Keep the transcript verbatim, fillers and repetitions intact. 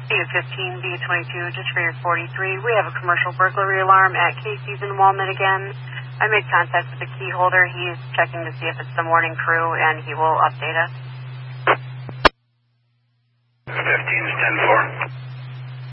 B fifteen, B twenty-two, just for your forty-three. We have a commercial burglary alarm at Casey's in Walnut again. I made contact with the key holder. He's checking to see if it's the morning crew, and he will update us. fifteen is ten four.